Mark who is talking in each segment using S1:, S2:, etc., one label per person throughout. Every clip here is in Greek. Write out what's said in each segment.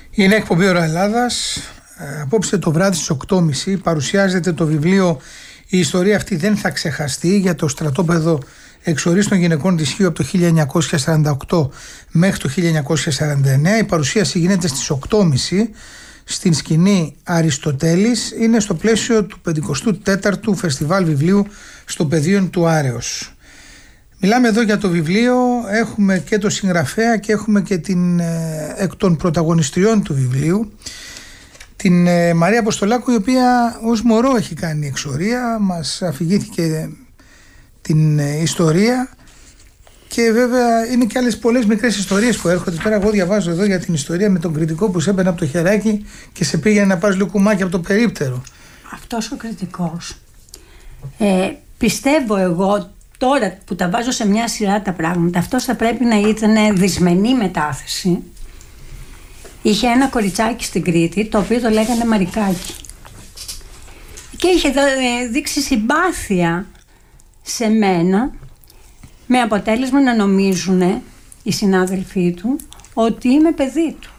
S1: Είναι εκπομπή Ώρα Ελλάδας. Απόψε το βράδυ στις 8.30 παρουσιάζεται το βιβλίο «Η ιστορία αυτή δεν θα ξεχαστεί» για το στρατόπεδο εξορίστων των γυναικών της Χίου από το 1948 μέχρι το 1949. Η παρουσίαση γίνεται στις 8.30 στην σκηνή Αριστοτέλης. Είναι στο πλαίσιο του 54ου Φεστιβάλ Βιβλίου στο Πεδίον του Άρεως. Μιλάμε εδώ για το βιβλίο, έχουμε και το συγγραφέα και έχουμε και την εκ των πρωταγωνιστριών του βιβλίου, την Μαρία Αποστολάκου, η οποία ως μωρό έχει κάνει εξορία, μας αφηγήθηκε την ιστορία και βέβαια είναι και άλλες πολλές μικρές ιστορίες που έρχονται. Τώρα εγώ διαβάζω εδώ για την ιστορία με τον κριτικό που σε έμπαινε από το χεράκι και σε πήγαινε να πας λουκουμάκι από το περίπτερο.
S2: Αυτός ο κριτικός, πιστεύω εγώ, τώρα που τα βάζω σε μια σειρά τα πράγματα, αυτός θα πρέπει να ήταν δυσμενή μετάθεση. Είχε ένα κοριτσάκι στην Κρήτη, το οποίο το λέγανε Μαρικάκι. Και είχε δείξει συμπάθεια σε μένα, με αποτέλεσμα να νομίζουν οι συνάδελφοί του ότι είμαι παιδί του.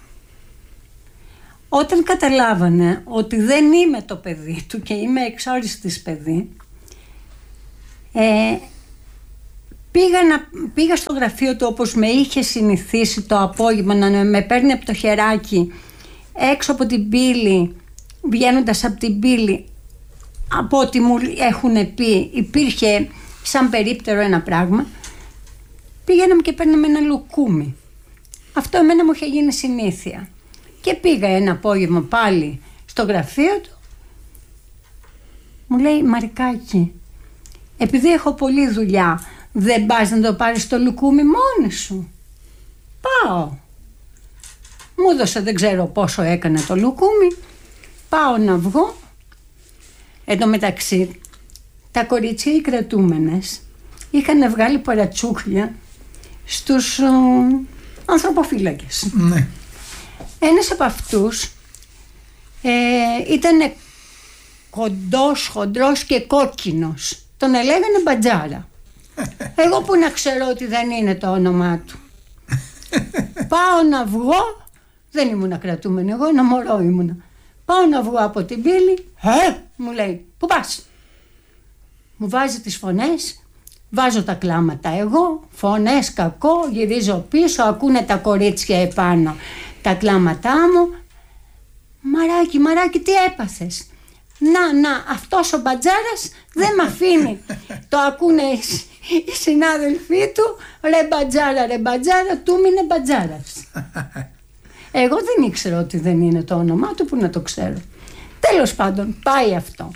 S2: Όταν καταλάβανε ότι δεν είμαι το παιδί του και είμαι εξόριστης παιδί, πήγα στο γραφείο του όπως με είχε συνηθίσει το απόγευμα, να με παίρνει από το χεράκι έξω από την πύλη, βγαίνοντας από την πύλη, από ό,τι μου έχουν πει υπήρχε σαν περίπτερο ένα πράγμα, πήγαιναμε και παίρναμε ένα λουκούμι. Αυτό εμένα μου είχε γίνει συνήθεια. Και πήγα ένα απόγευμα πάλι στο γραφείο του, μου λέει Μαρικάκι, επειδή έχω πολλή δουλειά, δεν πας να το πάρεις το λουκούμι μόνη σου? Πάω. Μου έδωσε, δεν ξέρω πόσο έκανε το λουκούμι. Πάω να βγω. Εν τω μεταξύ, τα κορίτσια οι κρατούμενες είχαν βγάλει παρατσούκλια στους ανθρωποφύλακες.
S1: Ναι.
S2: Ένας από αυτούς ήταν κοντός, χοντρός και κόκκινος. Τον έλεγανε Μπατζάρα. Εγώ που να ξέρω ότι δεν είναι το όνομά του. Πάω να βγω, δεν ήμουνα κρατούμενη εγώ, ένα μωρό ήμουνα. Πάω να βγω από την πύλη, μου λέει, πού πας? Μου βάζει τις φωνές, βάζω τα κλάματα εγώ, φωνές κακό, γυρίζω πίσω, ακούνε τα κορίτσια επάνω τα κλάματά μου. Μαράκι, τι έπαθες? Να, αυτός ο Μπατζάρας δεν μ' αφήνει. Το ακούνε οι συνάδελφοί του, ρε Μπατζάρα, του μείνε Μπατζάρας. Εγώ δεν ήξερα ότι δεν είναι το όνομά του, που να το ξέρω. Τέλος πάντων, πάει αυτό.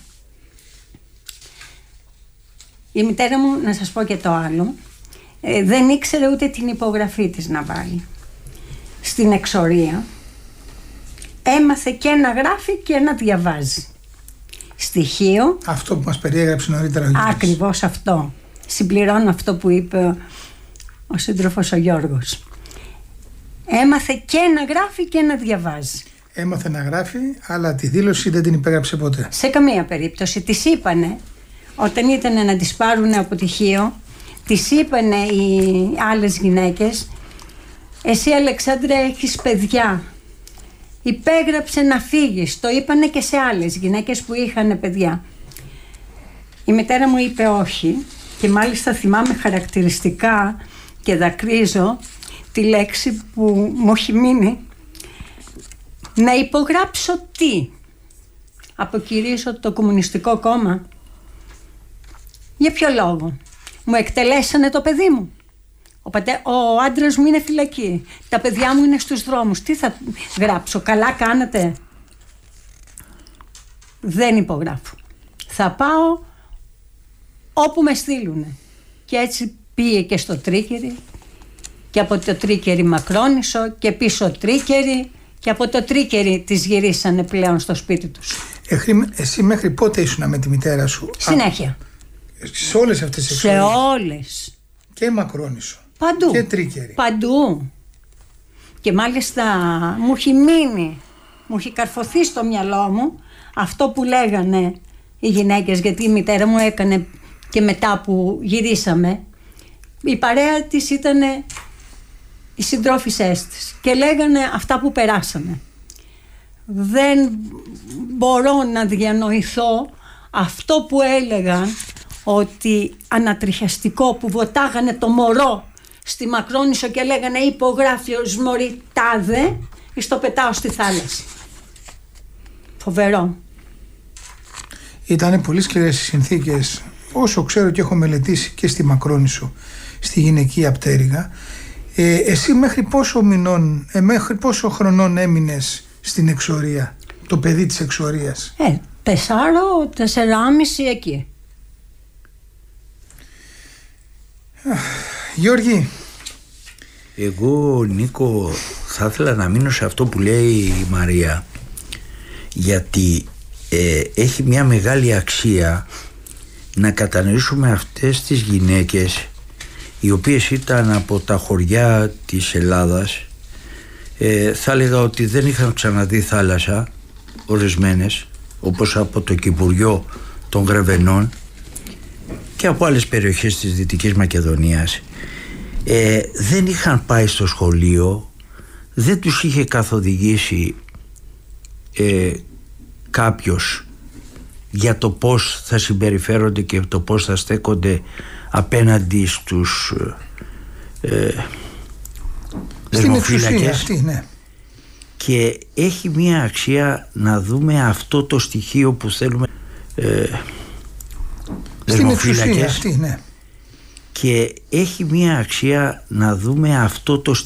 S2: Η μητέρα μου, να σας πω και το άλλο, δεν ήξερε ούτε την υπογραφή της να βάλει. Στην εξορία έμαθε και να γράφει και να διαβάζει. Στοιχείο. Αυτό που μας περιέγραψε νωρίτερα ο Γιώργος. Ακριβώς αυτό. Συμπληρώνω αυτό που είπε ο σύντροφος ο Γιώργος. Έμαθε και να γράφει και να διαβάζει. Έμαθε να γράφει, αλλά τη δήλωση δεν την υπέγραψε ποτέ. Σε καμία περίπτωση. Της είπανε, όταν ήταν να τις πάρουν από τυχείο, της είπανε οι άλλες γυναίκες, εσύ Αλεξάνδρα έχεις παιδιά, υπέγραψε να φύγεις. Το είπανε και σε άλλες γυναίκες που είχαν παιδιά. Η μητέρα μου είπε όχι, και μάλιστα θυμάμαι χαρακτηριστικά και δακρύζω τη λέξη που μου έχει μείνει. Να υπογράψω τι? Αποκηρύσω το Κομμουνιστικό Κόμμα? Για ποιο λόγο? Μου εκτελέσανε το παιδί μου. Ο άντρας μου είναι φυλακή. Τα παιδιά μου είναι στους δρόμους. Τι θα γράψω? Καλά κάνατε? Δεν υπογράφω. Θα πάω όπου με στείλουνε. Και έτσι πήγε και στο Τρίκερι, και από το Τρίκερι Μακρόνισσο, και πίσω Τρίκερι, και από το Τρίκερι τις γυρίσανε πλέον στο σπίτι τους. Εσύ μέχρι πότε ήσουν με τη μητέρα σου? Συνέχεια. Σε όλες αυτές τις εξορίες? Σε όλες. Και Μακρόνισσο. Παντού. Και Τρίκερι. Παντού. Και μάλιστα μου έχει μείνει, μου έχει καρφωθεί στο μυαλό μου αυτό που λέγανε οι γυναίκες, γιατί η μητέρα μου έκανε και μετά που γυρίσαμε, η παρέα της ήταν οι συντρόφισσές της και λέγανε αυτά που περάσαμε. δεν μπορώ να διανοηθώ αυτό που έλεγαν, ότι ανατριχιαστικό που βοτάγανε το μωρό στη Μακρόνισσο και λέγανε υπογράφει ο Σμωρή τάδε, στο πετάω στη θάλασσα. Φοβερό.
S1: Ήτανε πολύ σκληρές οι συνθήκες, όσο ξέρω και έχω μελετήσει και στη Μακρόνισσο, στη γυναικεία πτέρυγα. Εσύ μέχρι πόσο χρονών έμεινες στην εξορία, το παιδί της εξορίας?
S2: 4,5 εκεί.
S1: Γιώργη.
S3: Εγώ, Νίκο, θα ήθελα να μείνω σε αυτό που λέει η Μαρία, γιατί έχει μια μεγάλη αξία να κατανοήσουμε αυτές τις γυναίκες οι οποίες ήταν από τα χωριά της Ελλάδας, θα έλεγα ότι δεν είχαν ξαναδεί θάλασσα, ορισμένες, όπως από το Κυπουριό των Γρεβενών και από άλλες περιοχές της Δυτικής Μακεδονίας. Δεν είχαν πάει στο σχολείο, δεν τους είχε καθοδηγήσει κάποιος για το πώς θα συμπεριφέρονται και το πώς θα στέκονται απέναντι στους δεσμοφύλακες
S1: αυτή, ναι.
S3: Και έχει μία αξία να δούμε αυτό το στοιχείο που θέλουμε,
S1: στην εξουσία αυτή, ναι.
S3: Και έχει μία αξία να δούμε αυτό το